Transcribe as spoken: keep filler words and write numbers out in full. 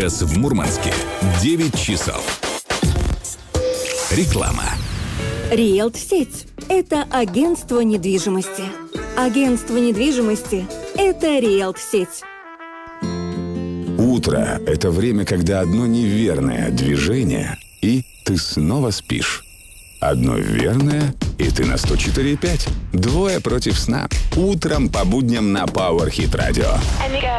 Сейчас в Мурманске девять часов. Реклама. Риэлт-сеть – это агентство недвижимости. Агентство недвижимости – это Риэлт-сеть. Утро – это время, когда одно неверное движение, и ты снова спишь. Одно верное, и ты на сто четыре и пять. Двое против сна. Утром по будням на Power Hit Radio.